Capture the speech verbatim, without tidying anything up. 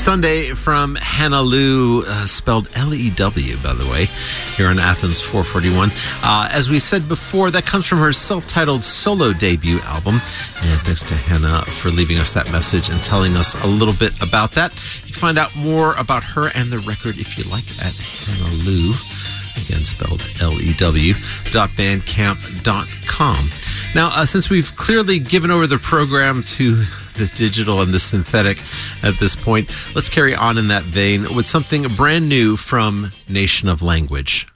Sunday from Hannah Lew, uh, spelled L E W, by the way, here on Athens four forty-one. Uh, as we said before, that comes from her self-titled solo debut album. And thanks to Hannah for leaving us that message and telling us a little bit about that. You can find out more about her and the record, if you like, at Hannah Lew, again spelled L E W, dot bandcamp dot com. Now, uh, since we've clearly given over the program to the digital and the synthetic at this point, let's carry on in that vein with something brand new from Nation of Language.